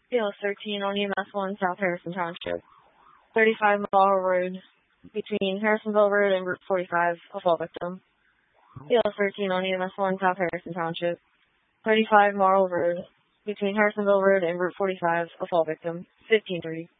EOS 13 on EMS 1 South Harrison Township. 35 Mile Road between Harrisonville Road and Route 45, a fall victim. EOS 13 on EMS 1 South Harrison Township. 35 Marl Road between Harrisonville Road and Route 45, a fall victim. 15-3.